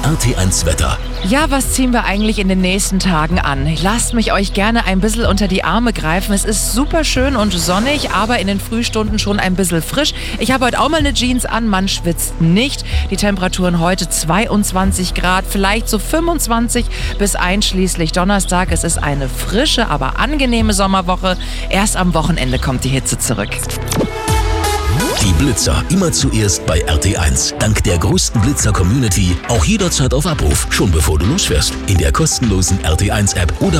RT1 Wetter. Ja, was ziehen wir eigentlich in den nächsten Tagen an? Lasst mich euch gerne ein bisschen unter die Arme greifen. Es ist super schön und sonnig, aber in den Frühstunden schon ein bisschen frisch. Ich habe heute auch mal eine Jeans an, man schwitzt nicht. Die Temperaturen heute 22 Grad, vielleicht so 25 bis einschließlich Donnerstag. Es ist eine frische, aber angenehme Sommerwoche. Erst am Wochenende kommt die Hitze zurück. Die Blitzer immer zuerst bei RT1. Dank der größten Blitzer-Community auch jederzeit auf Abruf, schon bevor du losfährst. In der kostenlosen RT1-App oder